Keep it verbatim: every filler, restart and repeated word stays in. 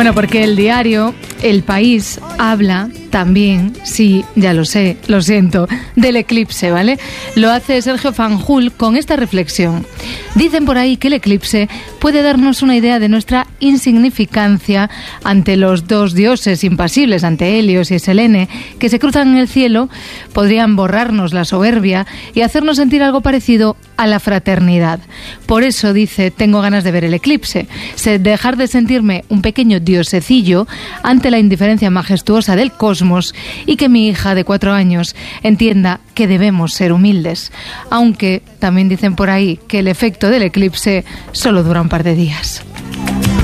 Bueno, porque el diario El País habla también, sí, ya lo sé, lo siento, del eclipse, ¿vale? Lo hace Sergio Fanjul con esta reflexión. Dicen por ahí que el eclipse puede darnos una idea de nuestra insignificancia ante los dos dioses impasibles, ante Helios y Selene, que se cruzan en el cielo. Podrían borrarnos la soberbia y hacernos sentir algo parecido a la fraternidad. Por eso, dice, tengo ganas de ver el eclipse, dejar de sentirme un pequeño diosecillo ante la indiferencia majestuosa del cosmos y que mi hija de cuatro años entienda que debemos ser humildes. Aunque también dicen por ahí que el efecto del eclipse solo dura un par de días.